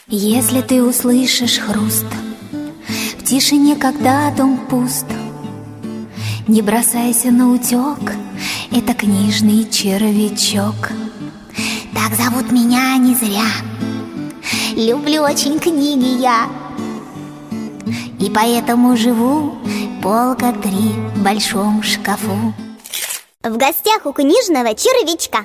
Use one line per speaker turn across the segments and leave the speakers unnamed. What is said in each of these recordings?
Если ты услышишь хруст в тишине, когда дом пуст, не бросайся на утек, это книжный червячок. Так зовут меня не зря, люблю очень книги я, и поэтому живу полка 3 в большом шкафу.
В гостях у книжного червячка.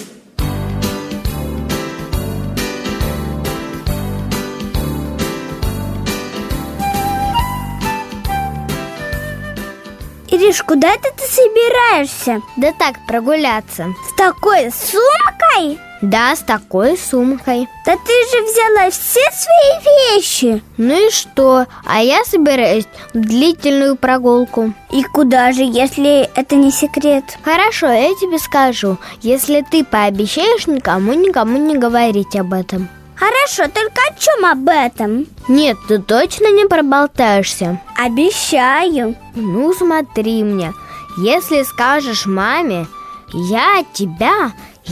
Ириш, куда это ты собираешься?
Да так, прогуляться.
С такой сумкой?
Да, с такой сумкой.
Да ты же взяла все свои вещи.
Ну и что? А я собираюсь в длительную прогулку.
И куда же, если это не секрет?
Хорошо, я тебе скажу, если ты пообещаешь никому не говорить об этом.
Хорошо, только о чем об этом?
Нет, ты точно не проболтаешься?
Обещаю.
Ну смотри мне, если скажешь маме, я тебя,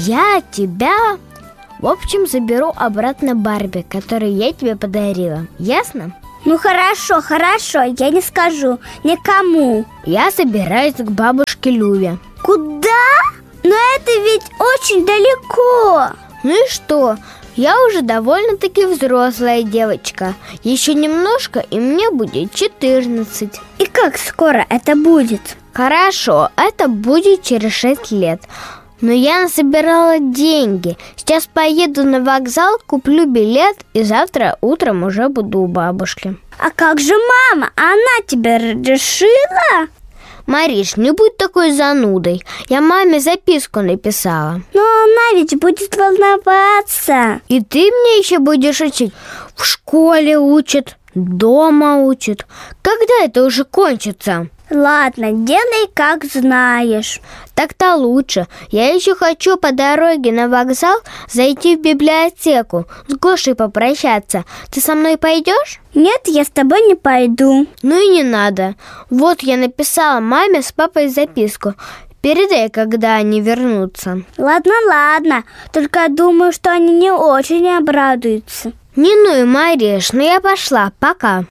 в общем, заберу обратно Барби, которую я тебе подарила. Ясно?
Ну хорошо, я не скажу никому.
Я собираюсь к бабушке Любе.
Куда? Но это ведь очень далеко.
Ну и что? Я уже довольно-таки взрослая девочка. Еще немножко, и мне будет 14.
И как скоро это будет?
Хорошо, это будет через 6 лет. Но я насобирала деньги. Сейчас поеду на вокзал, куплю билет, и завтра утром уже буду у бабушки.
А как же мама? Она тебе разрешила?
Мариш, не будь такой занудой. Я маме записку написала.
Но она ведь будет волноваться.
И ты мне еще будешь учить? В школе учат, дома учат. Когда это уже кончится?
Ладно, делай как знаешь.
Так-то лучше. Я еще хочу по дороге на вокзал зайти в библиотеку, с Гошей попрощаться. Ты со мной пойдешь?
Нет, я с тобой не пойду.
Ну и не надо. Вот я написала маме с папой записку. Передай, когда они вернутся.
Ладно. Только думаю, что они не очень обрадуются.
Не ну и Мариш, ну я пошла, пока.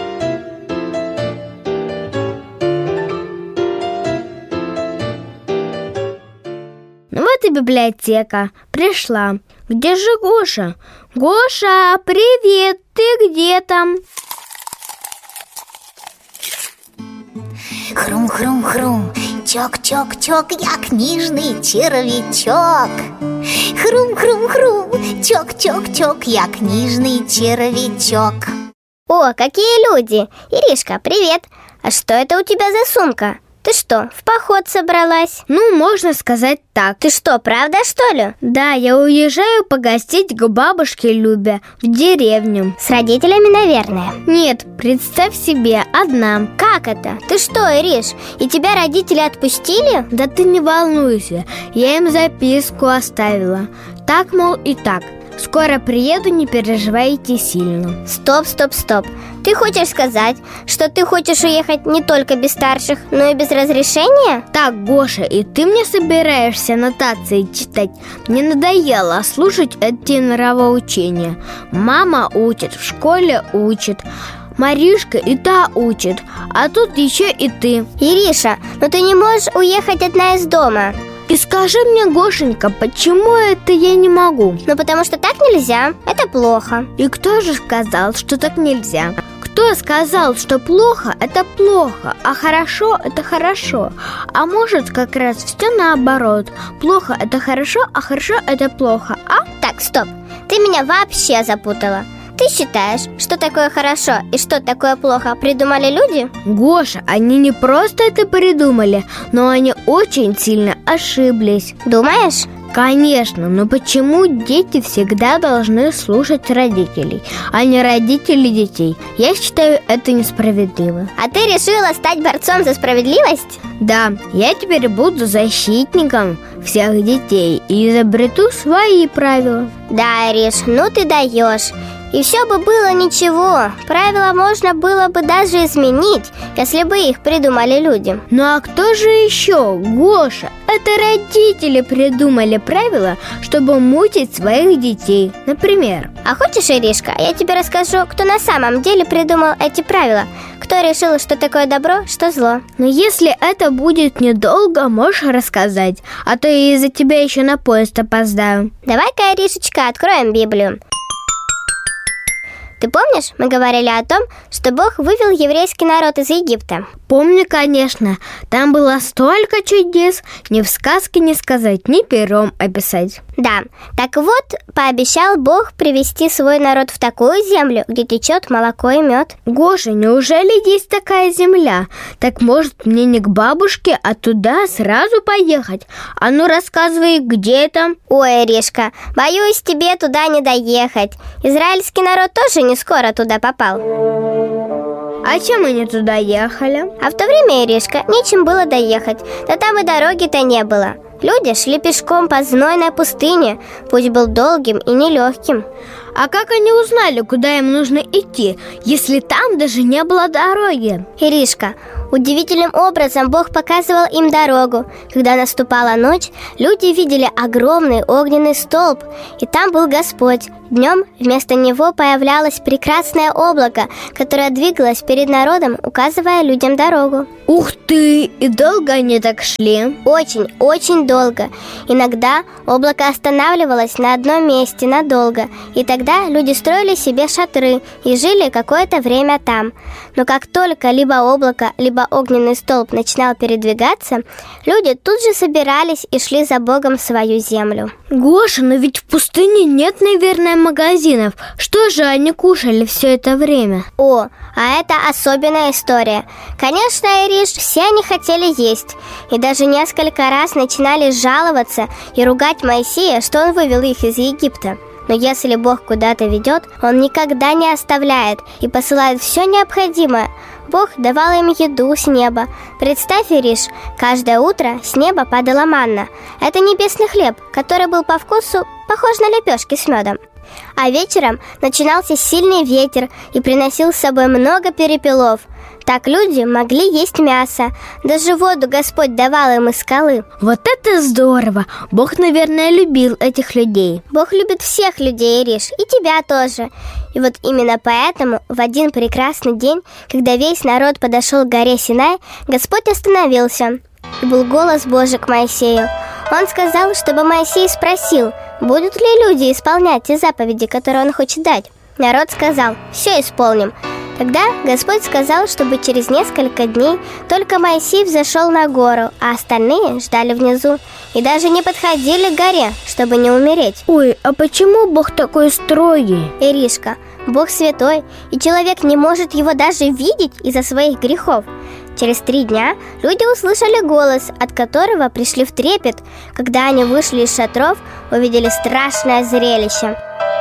Ну вот и библиотека. Пришла. Где же Гоша? Гоша, привет! Ты где там?
Хрум-хрум-хрум, чок-чок-чок, я книжный червячок. Хрум-хрум-хрум, чок-чок-чок, я книжный червячок.
О, какие люди! Иришка, привет! А что это у тебя за сумка? Ты что, в поход собралась?
Ну, можно сказать так.
Ты что, правда, что ли?
Да, я уезжаю погостить к бабушке Любе в деревню.
С родителями, наверное?
Нет, представь себе, одна.
Как это? Ты что, Ириш, и тебя родители отпустили?
Да ты не волнуйся, я им записку оставила. Так, мол, и так. Скоро приеду, не переживайте сильно.
Стоп. Ты хочешь сказать, что ты хочешь уехать не только без старших, но и без разрешения?
Так, Гоша, и ты мне собираешься нотации читать? Мне надоело слушать эти нравоучения. Мама учит, в школе учит, Маришка и та учит, а тут еще и ты.
Ириша, но ты не можешь уехать одна из дома.
И скажи мне, Гошенька, почему это я не могу?
Ну, потому что так нельзя, это плохо.
И кто же сказал, что так нельзя? Кто сказал, что плохо – это плохо, а хорошо – это хорошо? А может, как раз все наоборот. Плохо – это хорошо, а хорошо – это плохо, а?
Так, стоп, ты меня вообще запутала. Ты считаешь, что такое хорошо и что такое плохо придумали люди?
Гоша, они не просто это придумали, но они очень сильно ошиблись.
Думаешь?
Конечно, но почему дети всегда должны слушать родителей, а не родители детей? Я считаю, это несправедливо.
А ты решила стать борцом за справедливость?
Да, я теперь буду защитником всех детей и изобрету свои правила.
Да, Ириш, ну ты даешь. и все бы было ничего. Правила можно было бы даже изменить, если бы их придумали люди.
Ну а кто же еще, Гоша? Это родители придумали правила, чтобы мучить своих детей, например.
А хочешь, Иришка, я тебе расскажу, кто на самом деле придумал эти правила? Кто решил, что такое добро, что зло?
Но если это будет недолго, можешь рассказать, а то я из-за тебя еще на поезд опоздаю.
Давай-ка, Иришечка, откроем Библию. Ты помнишь, мы говорили о том, что Бог вывел еврейский народ из Египта?
Помню, конечно. Там было столько чудес, ни в сказке не сказать, ни пером описать.
Да, так вот, пообещал Бог привести свой народ в такую землю, где течет молоко и мед.
Гоша, неужели есть такая земля? Так может мне не к бабушке, а туда сразу поехать? А ну рассказывай, где это?
Ой, Иришка, боюсь, тебе туда не доехать. Израильский народ тоже не скоро туда попал.
А чем они туда ехали?
А в то время, Иришка, нечем было доехать. Да там и дороги-то не было. Люди шли пешком по знойной пустыне. Путь был долгим и нелегким.
А как они узнали, куда им нужно идти, если там даже не было дороги?
Иришка, удивительным образом Бог показывал им дорогу. Когда наступала ночь, люди видели огромный огненный столб, и там был Господь. Днем вместо него появлялось прекрасное облако, которое двигалось перед народом, указывая людям дорогу.
Ух ты! И долго они так шли?
Очень, очень долго. Иногда облако останавливалось на одном месте надолго, и тогда люди строили себе шатры и жили какое-то время там. Но как только либо облако, либо огненный столб начинал передвигаться, люди тут же собирались и шли за Богом в свою землю.
Гоша, но ведь в пустыне нет, наверное, магазинов. Что же они кушали все это время?
О, а это особенная история. Конечно, Ириш, все они хотели есть, и даже несколько раз начинали жаловаться и ругать Моисея, что он вывел их из Египта. Но если Бог куда-то ведет, Он никогда не оставляет и посылает все необходимое. Бог давал им еду с неба. Представь, Ириш, каждое утро с неба падала манна. Это небесный хлеб, который был по вкусу похож на лепешки с медом. А вечером начинался сильный ветер и приносил с собой много перепелов. Так люди могли есть мясо. Даже воду Господь давал им из скалы.
Вот это здорово! Бог, наверное, любил этих людей.
Бог любит всех людей, Ириш, и тебя тоже. И вот именно поэтому в один прекрасный день, когда весь народ подошел к горе Синай, Господь остановился. И был голос Божий к Моисею. Он сказал, чтобы Моисей спросил, будут ли люди исполнять те заповеди, которые он хочет дать. Народ сказал: все исполним. Тогда Господь сказал, чтобы через несколько дней только Моисей взошел на гору, а остальные ждали внизу и даже не подходили к горе, чтобы не умереть.
Ой, а почему Бог такой строгий?
Иришка, Бог святой, и человек не может его даже видеть из-за своих грехов. Через 3 дня люди услышали голос, от которого пришли в трепет. Когда они вышли из шатров, увидели страшное зрелище.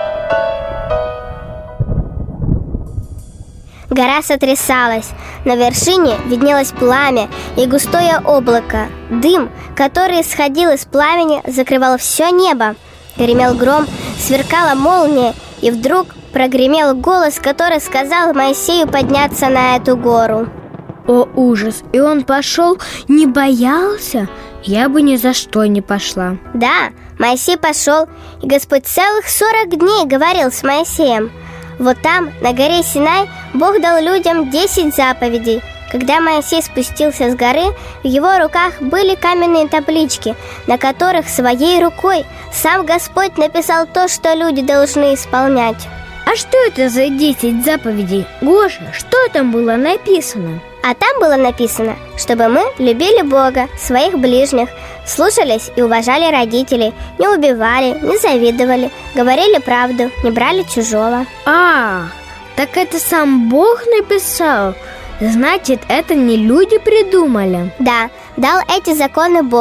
Гора сотрясалась, на вершине виднелось пламя и густое облако. Дым, который исходил из пламени, закрывал все небо. Гремел гром, сверкала молния, и вдруг прогремел голос, который сказал Моисею подняться на эту гору.
О, ужас! И он пошел, не боялся? Я бы ни за что не пошла.
Да, Моисей пошел, и Господь целых 40 дней говорил с Моисеем. Вот там, на горе Синай, Бог дал людям 10 заповедей. Когда Моисей спустился с горы, в его руках были каменные таблички, на которых своей рукой сам Господь написал то, что люди должны исполнять.
А что это за 10 заповедей? Гоша, что там было написано?
А там было написано, чтобы мы любили Бога, своих ближних, слушались и уважали родителей, не убивали, не завидовали, говорили правду, не брали чужого.
Так это сам Бог написал? Значит, это не люди придумали?
Да, дал эти законы Бог,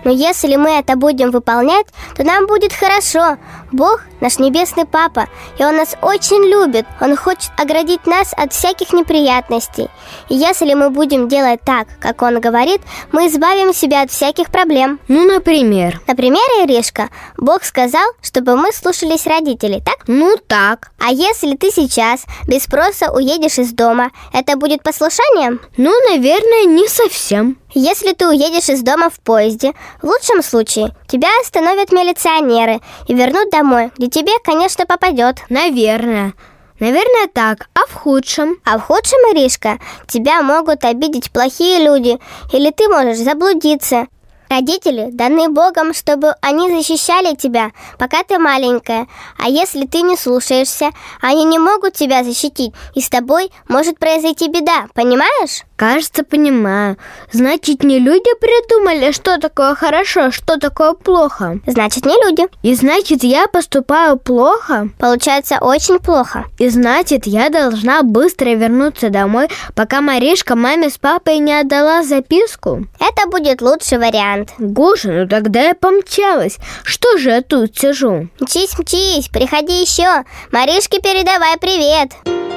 Но если мы это будем выполнять, то нам будет хорошо. Бог наш небесный папа, и Он нас очень любит. Он хочет оградить нас от всяких неприятностей. И если мы будем делать так, как Он говорит, мы избавим себя от всяких проблем.
Ну, например?
Например, Иришка, Бог сказал, чтобы мы слушались родителей, так?
Ну, так.
А если ты сейчас без спроса уедешь из дома, это будет послушанием?
Ну, наверное, не совсем.
Если ты уедешь из дома в поезде, в лучшем случае тебя остановят милиционеры и вернут домой, где тебе, конечно, попадет.
Наверное так, а в худшем?
А в худшем, Иришка, тебя могут обидеть плохие люди, или ты можешь заблудиться. Родители даны Богом, чтобы они защищали тебя, пока ты маленькая. А если ты не слушаешься, они не могут тебя защитить, и с тобой может произойти беда, понимаешь?
Кажется, понимаю. Значит, не люди придумали, что такое хорошо, что такое плохо.
Значит, не люди.
И значит, я поступаю плохо?
Получается очень плохо.
И значит, я должна быстро вернуться домой, пока Маришка маме с папой не отдала записку?
Это будет лучший вариант.
Гоша, ну тогда я помчалась. Что же я тут сижу?
Мчись, приходи еще. Маришке передавай привет.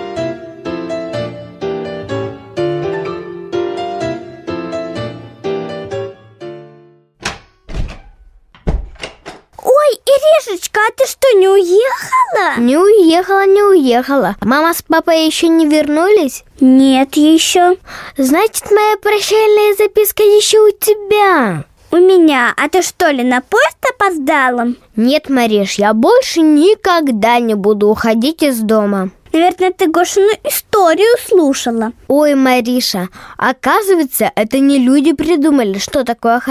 Ой, Иришечка, а ты что, не уехала?
Не уехала. Мама с папой еще не вернулись?
Нет еще.
Значит, моя прощальная записка еще у тебя.
У меня. А ты что ли на поезд опоздала?
Нет, Мариш, я больше никогда не буду уходить из дома.
Наверное, ты Гошину историю слушала.
Ой, Мариша, оказывается, это не люди придумали, что такое